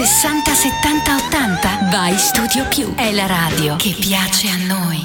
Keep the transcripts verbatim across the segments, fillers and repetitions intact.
sessanta settanta ottanta. Vai Studio Più. È la radio che piace a noi.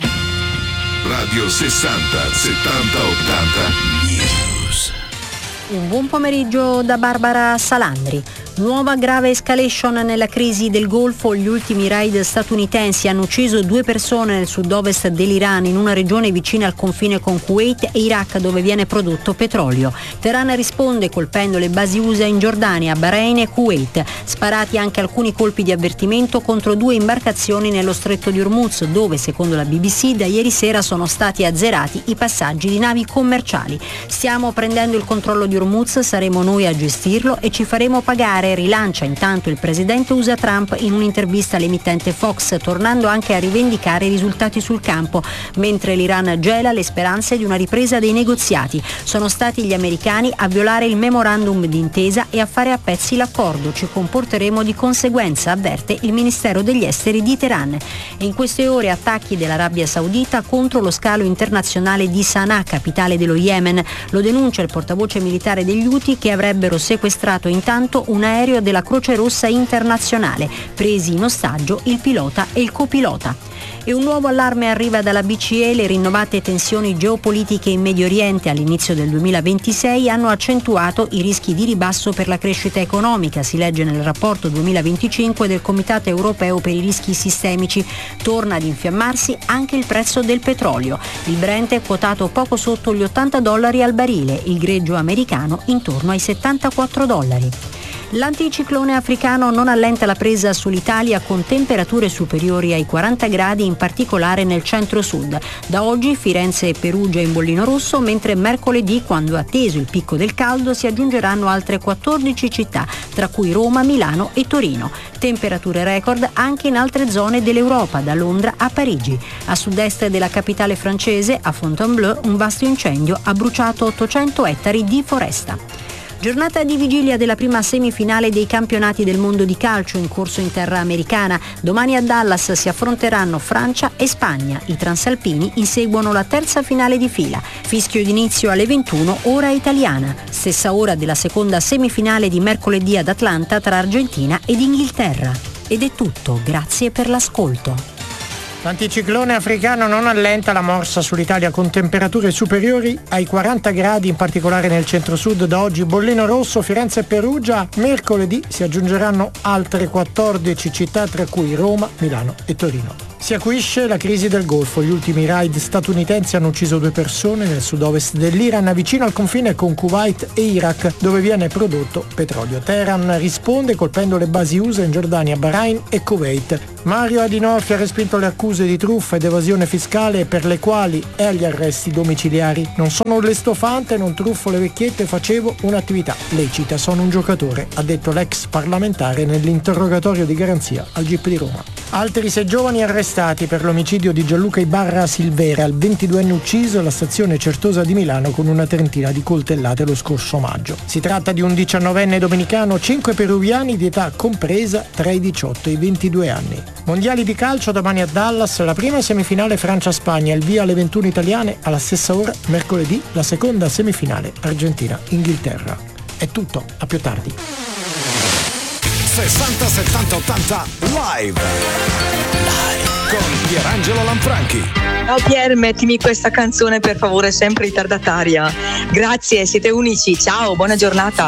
Radio sessanta settanta ottanta News. Un buon pomeriggio da Barbara Salandri. Nuova grave escalation nella crisi del Golfo. Gli ultimi raid statunitensi hanno ucciso due persone nel sud-ovest dell'Iran, in una regione vicina al confine con Kuwait e Iraq, dove viene prodotto petrolio. Teheran risponde colpendo le basi U S A in Giordania, Bahrain e Kuwait. Sparati anche alcuni colpi di avvertimento contro due imbarcazioni nello stretto di Hormuz, dove, secondo la B B C, da ieri sera sono stati azzerati i passaggi di navi commerciali. Stiamo prendendo il controllo di Hormuz, saremo noi a gestirlo e ci faremo pagare, rilancia intanto il presidente U S A Trump in un'intervista all'emittente Fox, tornando anche a rivendicare i risultati sul campo, mentre l'Iran gela le speranze di una ripresa dei negoziati. Sono stati gli americani a violare il memorandum d'intesa e a fare a pezzi l'accordo. Ci comporteremo di conseguenza, avverte il Ministero degli Esteri di Teheran. E in queste ore attacchi dell'Arabia Saudita contro lo scalo internazionale di Sana'a, capitale dello Yemen. Lo denuncia il portavoce militare degli Houthi, che avrebbero sequestrato intanto un aereo della Croce Rossa internazionale, presi in ostaggio il pilota e il copilota. E un nuovo allarme arriva dalla B C E. Le rinnovate tensioni geopolitiche in Medio Oriente all'inizio del duemilaventisei hanno accentuato i rischi di ribasso per la crescita economica, si legge nel rapporto duemilaventicinque del Comitato Europeo per i rischi sistemici. Torna ad infiammarsi anche il prezzo del petrolio. Il Brent è quotato poco sotto gli ottanta dollari al barile, il greggio americano intorno ai settantaquattro dollari. L'anticiclone africano non allenta la presa sull'Italia, con temperature superiori ai quaranta gradi, in particolare nel centro-sud. Da oggi Firenze e Perugia in bollino rosso, mentre mercoledì, quando è atteso il picco del caldo, si aggiungeranno altre quattordici città, tra cui Roma, Milano e Torino. Temperature record anche in altre zone dell'Europa, da Londra a Parigi. A sud-est della capitale francese, a Fontainebleau, un vasto incendio ha bruciato ottocento ettari di foresta. Giornata di vigilia della prima semifinale dei campionati del mondo di calcio in corso in terra americana. Domani a Dallas si affronteranno Francia e Spagna. I transalpini inseguono la terza finale di fila. Fischio d'inizio alle ventuno, ora italiana. Stessa ora della seconda semifinale di mercoledì ad Atlanta tra Argentina ed Inghilterra. Ed è tutto, grazie per l'ascolto. L'anticiclone africano non allenta la morsa sull'Italia, con temperature superiori ai quaranta gradi, in particolare nel centro-sud. Da oggi bollino rosso, Firenze e Perugia. Mercoledì si aggiungeranno altre quattordici città, tra cui Roma, Milano e Torino. Si acuisce la crisi del Golfo. Gli ultimi raid statunitensi hanno ucciso due persone nel sud-ovest dell'Iran, vicino al confine con Kuwait e Iraq, dove viene prodotto petrolio. Teheran risponde colpendo le basi U S A in Giordania, Bahrain e Kuwait. Mario Adinolfi ha respinto le accuse di truffa ed evasione fiscale, per le quali è agli arresti domiciliari. Non sono un lestofante, non truffo le vecchiette, facevo un'attività lecita, sono un giocatore, ha detto l'ex parlamentare nell'interrogatorio di garanzia al G I P di Roma. Altri sei giovani arrestati per l'omicidio di Gianluca Ibarra Silvera, il ventiduenne ucciso alla stazione Certosa di Milano con una trentina di coltellate lo scorso maggio. Si tratta di un diciannovenne dominicano, cinque peruviani di età compresa tra i diciotto e i ventidue anni. Mondiali di calcio domani a Dallas, la prima semifinale Francia-Spagna, il via alle ventuno italiane. Alla stessa ora mercoledì la seconda semifinale Argentina-Inghilterra. È tutto, a più tardi. sessanta settanta ottanta live live con Pierangelo Lanfranchi. Ciao Pier, mettimi questa canzone per favore, sempre ritardataria. Grazie, siete unici. Ciao, buona giornata.